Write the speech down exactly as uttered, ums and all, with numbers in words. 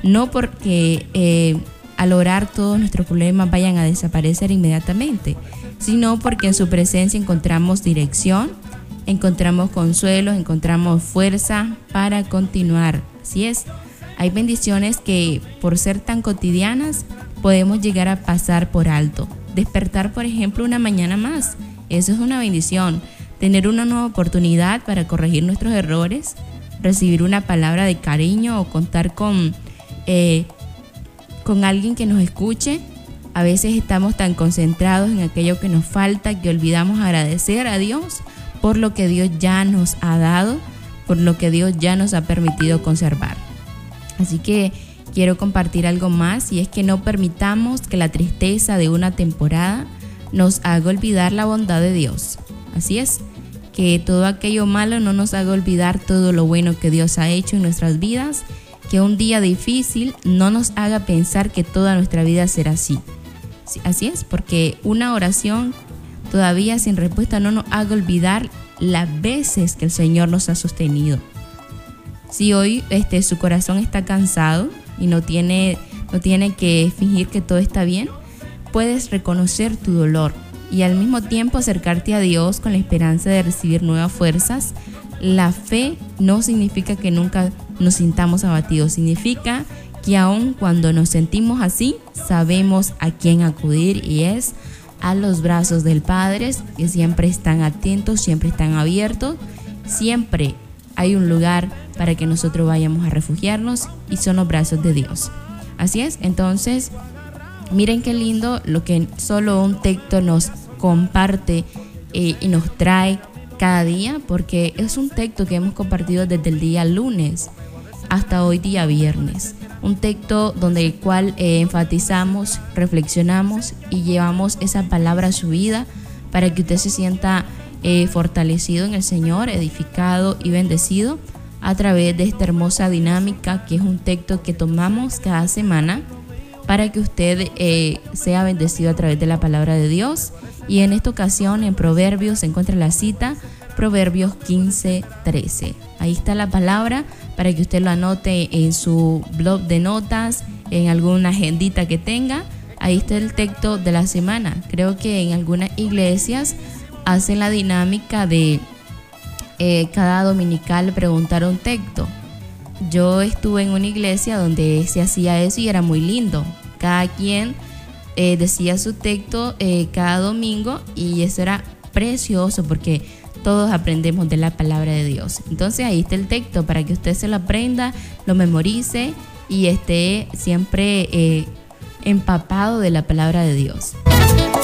no porque eh, al orar todos nuestros problemas vayan a desaparecer inmediatamente, sino porque en su presencia encontramos dirección, encontramos consuelo, encontramos fuerza para continuar. Así es, hay bendiciones que por ser tan cotidianas podemos llegar a pasar por alto. Despertar, por ejemplo, una mañana más, eso es una bendición. Tener una nueva oportunidad para corregir nuestros errores, recibir una palabra de cariño o contar con, eh, con alguien que nos escuche. A veces estamos tan concentrados en aquello que nos falta que olvidamos agradecer a Dios por lo que Dios ya nos ha dado, por lo que Dios ya nos ha permitido conservar. Así que quiero compartir algo más, y es que no permitamos que la tristeza de una temporada nos haga olvidar la bondad de Dios. Así es, que todo aquello malo no nos haga olvidar todo lo bueno que Dios ha hecho en nuestras vidas, que un día difícil no nos haga pensar que toda nuestra vida será así. Así es, porque una oración todavía sin respuesta no nos haga olvidar las veces que el Señor nos ha sostenido. Si hoy este, su corazón está cansado y no tiene, no tiene que fingir que todo está bien, puedes reconocer tu dolor y al mismo tiempo acercarte a Dios con la esperanza de recibir nuevas fuerzas. La fe no significa que nunca nos sintamos abatidos, significa que aun cuando nos sentimos así, sabemos a quién acudir, y es a los brazos del Padre, que siempre están atentos, siempre están abiertos, siempre hay un lugar para que nosotros vayamos a refugiarnos, y son los brazos de Dios. Así es, entonces miren qué lindo lo que solo un texto nos comparte eh, y nos trae cada día, porque es un texto que hemos compartido desde el día lunes hasta hoy día viernes. Un texto donde el cual eh, enfatizamos, reflexionamos y llevamos esa palabra a su vida para que usted se sienta eh, fortalecido en el Señor, edificado y bendecido a través de esta hermosa dinámica que es un texto que tomamos cada semana para que usted eh, sea bendecido a través de la palabra de Dios. Y en esta ocasión en Proverbios se encuentra la cita, Proverbios quince trece. Ahí está la palabra para que usted lo anote en su blog de notas, en alguna agendita que tenga. Ahí está el texto de la semana. Creo que en algunas iglesias hacen la dinámica de eh, cada dominical preguntar un texto. Yo estuve en una iglesia donde se hacía eso y era muy lindo. Cada quien eh, decía su texto eh, cada domingo, y eso era precioso porque todos aprendemos de la palabra de Dios. Entonces ahí está el texto para que usted se lo aprenda, lo memorice y esté siempre eh, empapado de la palabra de Dios.